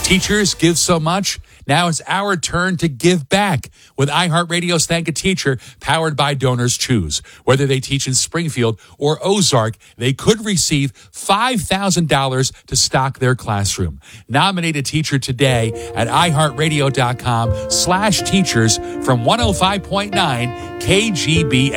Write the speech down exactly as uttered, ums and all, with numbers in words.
Teachers give so much. Now it's our turn to give back with iHeartRadio's Thank a Teacher, powered by Donors Choose. Whether they teach in Springfield or Ozark, they could receive five thousand dollars to stock their classroom. Nominate a teacher today at iHeartRadio.com slash teachers from one oh five point nine K G B.